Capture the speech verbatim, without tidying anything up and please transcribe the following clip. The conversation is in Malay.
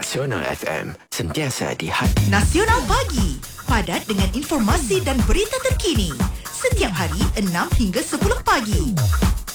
Nasional F M, sentiasa di hati. Nasional Pagi, padat dengan informasi dan berita terkini. Setiap hari enam hingga sepuluh pagi.